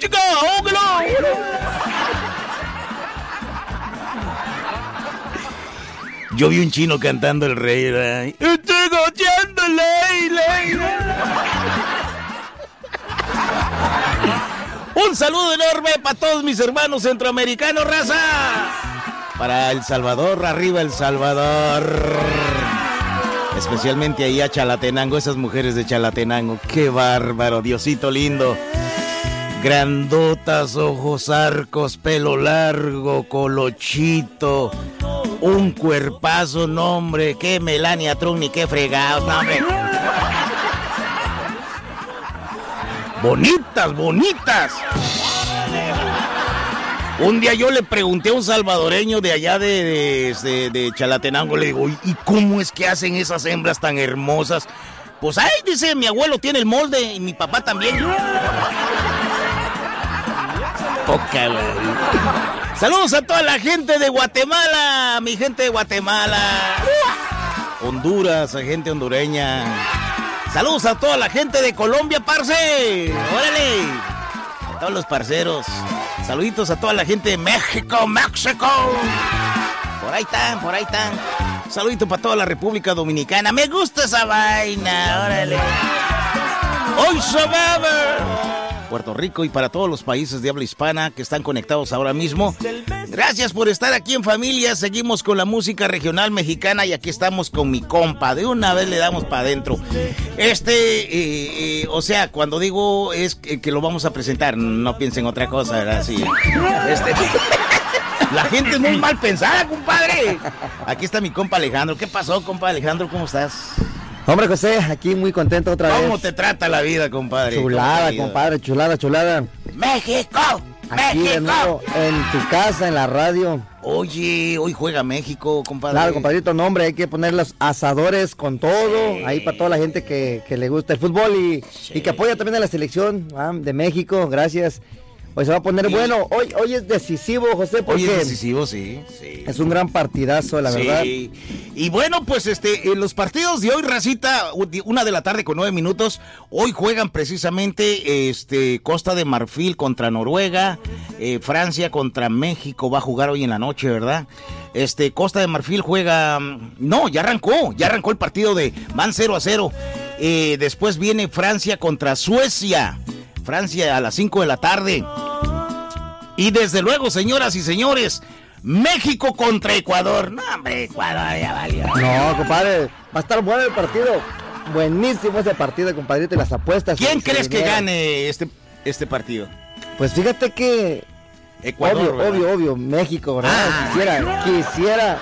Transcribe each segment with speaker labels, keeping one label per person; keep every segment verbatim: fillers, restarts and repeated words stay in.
Speaker 1: chica! ¡Ógalo! Yo vi un chino cantando el rey, ¿verdad? ¡Estoy goteando, ley, ley! Un saludo enorme para todos mis hermanos centroamericanos, raza. Para El Salvador, arriba El Salvador. Especialmente ahí a Chalatenango, esas mujeres de Chalatenango. ¡Qué bárbaro, Diosito lindo! Grandotas, ojos arcos, pelo largo, colochito. Un cuerpazo, no, hombre. ¡Qué Melania Trump, ni qué fregados, no, hombre! Bonitas, bonitas. Un día yo le pregunté a un salvadoreño de allá de, de, de Chalatenango, le digo, ¿y cómo es que hacen esas hembras tan hermosas? Pues, ay, dice, mi abuelo tiene el molde y mi papá también. Poca, güey. Saludos a toda la gente de Guatemala, mi gente de Guatemala. Honduras, a gente hondureña. Saludos a toda la gente de Colombia, parce. Órale. A todos los parceros. Saluditos a toda la gente de México, México. Por ahí están, por ahí están. Saludito para toda la República Dominicana. Me gusta esa vaina, órale. Hoy Survivor. Puerto Rico y para todos los países de habla hispana que están conectados ahora mismo. Gracias por estar aquí en familia. Seguimos con la música regional mexicana y aquí estamos con mi compa. De una vez le damos para adentro. Este, eh, eh, o sea, cuando digo es que, que lo vamos a presentar, no piensen otra cosa, ¿verdad? Sí. Este, la gente es muy mal pensada, compadre. Aquí está mi compa Alejandro. ¿Qué pasó, compa Alejandro? ¿Cómo estás?
Speaker 2: Hombre, José, aquí muy contento otra vez.
Speaker 1: ¿Cómo te trata la vida, compadre?
Speaker 2: Chulada, compadre, chulada, chulada.
Speaker 1: ¡México!
Speaker 2: Aquí
Speaker 1: ¡México!
Speaker 2: de nuevo, en tu casa, en la radio.
Speaker 1: Oye, hoy juega México, compadre.
Speaker 2: Claro, compadrito, no, hombre, hay que poner los asadores con todo. Sí. Ahí para toda la gente que, que le gusta el fútbol y, sí. y que apoya también a la selección ah, de México. Gracias. Hoy se va a poner sí. bueno. Hoy hoy es decisivo, José, porque
Speaker 1: hoy es decisivo, sí, sí.
Speaker 2: Es un gran partidazo, la
Speaker 1: sí.
Speaker 2: verdad.
Speaker 1: Y bueno, pues este, en los partidos de hoy, racita, una de la tarde con nueve minutos. Hoy juegan precisamente este Costa de Marfil contra Noruega, eh, Francia contra México va a jugar hoy en la noche, ¿verdad? Este Costa de Marfil juega, no, ya arrancó, ya arrancó el partido de van cero a cero. Eh, después viene Francia contra Suecia. Francia a las cinco de la tarde. Y desde luego, señoras y señores, México contra Ecuador. No, hombre, Ecuador ya valió.
Speaker 2: No, compadre, va a estar bueno el partido. Buenísimo ese partido, compadrito, y las apuestas.
Speaker 1: ¿Quién crees que gane este, este partido?
Speaker 2: Pues fíjate que...
Speaker 1: Ecuador,
Speaker 2: obvio,
Speaker 1: ¿verdad?
Speaker 2: obvio, obvio, México, ¿verdad?
Speaker 1: Ah,
Speaker 2: quisiera, no. quisiera...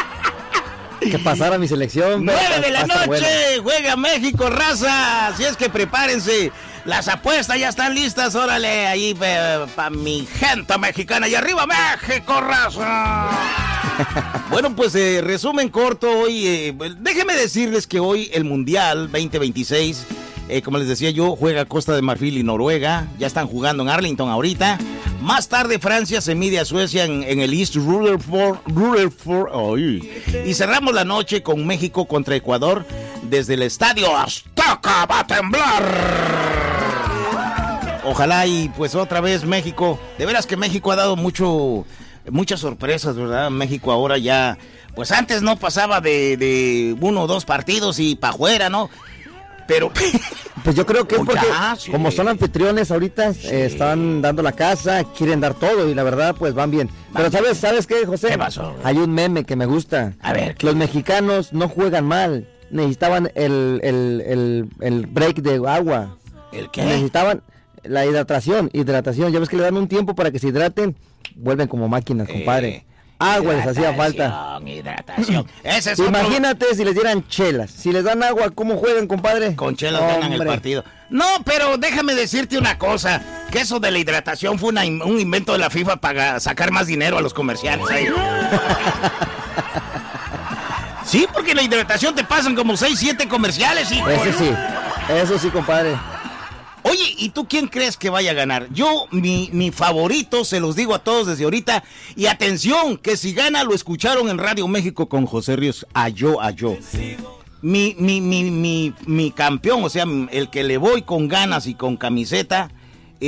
Speaker 2: que pasara mi selección.
Speaker 1: nueve de la noche, bueno. Juega México, raza. Así es que prepárense. Las apuestas ya están listas. Órale, ahí eh, para mi gente mexicana. Y arriba México, raza. Bueno, pues eh, resumen corto hoy. Eh, déjenme decirles que hoy el Mundial veinte veintiséis, eh, como les decía yo, juega Costa de Marfil y Noruega. Ya están jugando en Arlington ahorita. Más tarde Francia se mide a Suecia en, en el East Rutherford, Rutherford oh, y cerramos la noche con México contra Ecuador desde el Estadio Azteca. Va a temblar. Ojalá y pues otra vez México. De veras que México ha dado mucho, muchas sorpresas, ¿verdad? México ahora ya, pues antes no pasaba de, de uno o dos partidos y pa' afuera, ¿no? Pero...
Speaker 2: Pues yo creo que es porque ya, sí. como son anfitriones ahorita, sí. eh, están dando la casa, quieren dar todo y la verdad pues van bien. Van Pero ¿sabes sabes qué, José?
Speaker 1: ¿Qué pasó?
Speaker 2: Hay un meme que me gusta.
Speaker 1: A ver.
Speaker 2: ¿qué? Los mexicanos no juegan mal, necesitaban el, el, el, el break de agua.
Speaker 1: ¿El qué?
Speaker 2: Necesitaban la hidratación, hidratación. Ya ves que le dan un tiempo para que se hidraten, vuelven como máquinas, compadre. Eh. Agua les hacía falta.
Speaker 1: Hidratación. Ese es
Speaker 2: Imagínate
Speaker 1: otro...
Speaker 2: si les dieran chelas. Si les dan agua, ¿cómo juegan, compadre?
Speaker 1: Con chelas Hombre. ganan el partido. No, pero déjame decirte una cosa. Que eso de la hidratación fue una, un invento de la FIFA para sacar más dinero a los comerciales. ¿eh? Sí, porque la hidratación te pasan como seis, siete comerciales, hijo.
Speaker 2: Eso sí, eso sí, compadre.
Speaker 1: Oye, ¿y tú quién crees que vaya a ganar? Yo, mi, mi favorito, se los digo a todos desde ahorita. Y atención, que si gana lo escucharon en Radio México con José Ríos. A yo, a yo. Mi, mi, mi, mi, mi campeón, o sea, el que le voy con ganas y con camiseta,